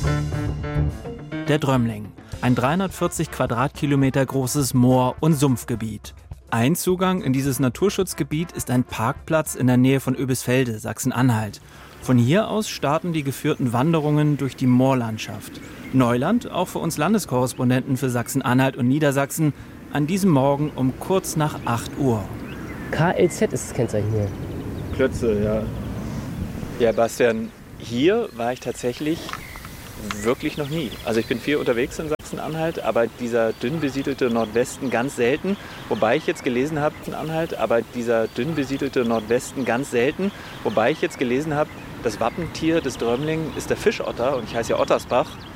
Der Drömling, ein 340 Quadratkilometer großes Moor- und Sumpfgebiet. Ein Zugang in dieses Naturschutzgebiet ist ein Parkplatz in der Nähe von Oebisfelde, Sachsen-Anhalt. Von hier aus starten die geführten Wanderungen durch die Moorlandschaft. Neuland, auch für uns Landeskorrespondenten für Sachsen-Anhalt und Niedersachsen, an diesem Morgen um kurz nach 8 Uhr. KLZ ist das Kennzeichen hier. Klötze, ja. Ja, Bastian, hier war ich tatsächlich wirklich noch nie. Also ich bin viel unterwegs in Sachsen-Anhalt, aber dieser dünn besiedelte Nordwesten ganz selten. Wobei ich jetzt gelesen habe, das Wappentier des Drömling ist der Fischotter und ich heiße ja Ottersbach.